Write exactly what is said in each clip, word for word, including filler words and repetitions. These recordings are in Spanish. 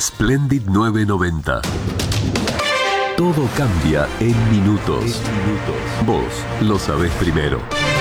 Splendid nueve noventa. Todo cambia en minutos. En minutos. Vos lo sabés primero.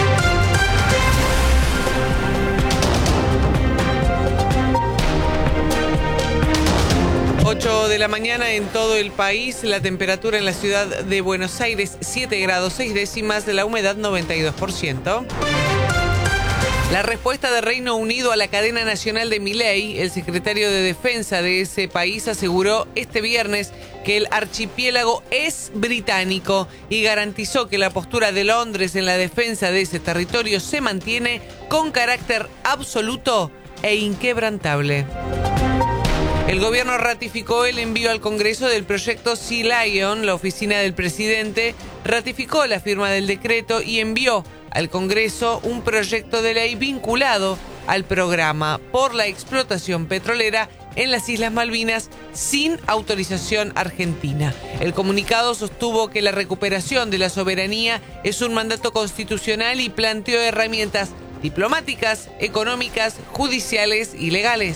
ocho de la mañana en todo el país, la temperatura en la ciudad de Buenos Aires siete grados seis décimas, la humedad noventa y dos por ciento. La respuesta de Reino Unido a la cadena nacional de Milei, el secretario de Defensa de ese país aseguró este viernes que el archipiélago es británico y garantizó que la postura de Londres en la defensa de ese territorio se mantiene con carácter absoluto e inquebrantable. El gobierno ratificó el envío al Congreso del proyecto Sea Lion. La oficina del presidente ratificó la firma del decreto y envió al Congreso un proyecto de ley vinculado al programa por la explotación petrolera en las Islas Malvinas sin autorización argentina. El comunicado sostuvo que la recuperación de la soberanía es un mandato constitucional y planteó herramientas diplomáticas, económicas, judiciales y legales.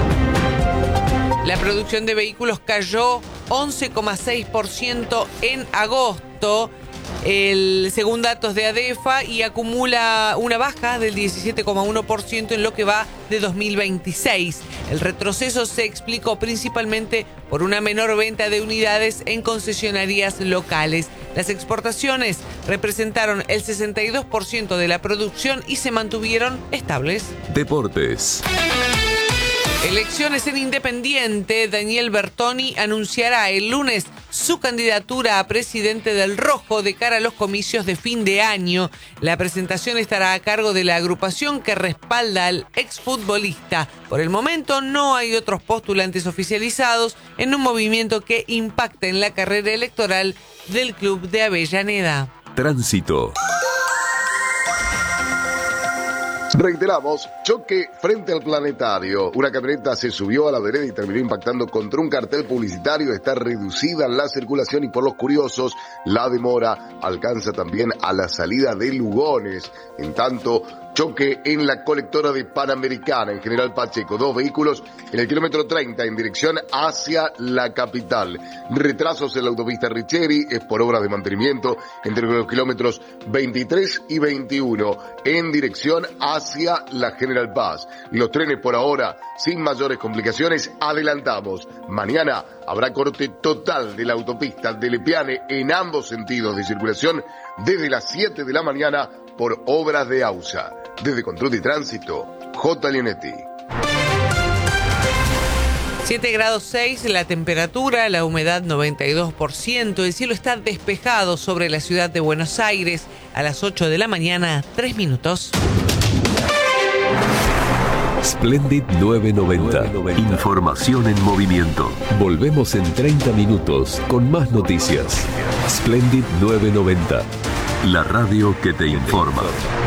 La producción de vehículos cayó once coma seis por ciento en agosto, el, según datos de ADEFA, y acumula una baja del diecisiete coma uno por ciento en lo que va de dos mil veintiséis. El retroceso se explicó principalmente por una menor venta de unidades en concesionarias locales. Las exportaciones representaron el sesenta y dos por ciento de la producción y se mantuvieron estables. Deportes. Elecciones en Independiente. Daniel Bertoni anunciará el lunes su candidatura a presidente del Rojo de cara a los comicios de fin de año. La presentación estará a cargo de la agrupación que respalda al exfutbolista. Por el momento no hay otros postulantes oficializados en un movimiento que impacta en la carrera electoral del club de Avellaneda. Tránsito. Reiteramos, choque frente al Planetario. Una camioneta se subió a la vereda y terminó impactando contra un cartel publicitario. Está reducida la circulación y por los curiosos, la demora alcanza también a la salida de Lugones. En tanto, choque en la colectora de Panamericana, en General Pacheco. Dos vehículos en el kilómetro treinta en dirección hacia la capital. Retrasos en la autopista Richeri, es por obras de mantenimiento entre los kilómetros veintitrés y veintiuno en dirección hacia la General Paz. Los trenes por ahora sin mayores complicaciones. Adelantamos, mañana habrá corte total de la autopista de Lepiane en ambos sentidos de circulación desde las siete de la mañana por obras de AUSA. Desde Control de Tránsito, J. Leonetti. siete grados seis la temperatura, la humedad noventa y dos por ciento. El cielo está despejado sobre la ciudad de Buenos Aires. A las ocho de la mañana, tres minutos. Splendid nueve noventa. Información en movimiento. Volvemos en treinta minutos con más noticias. Splendid nueve noventa. La radio que te informa.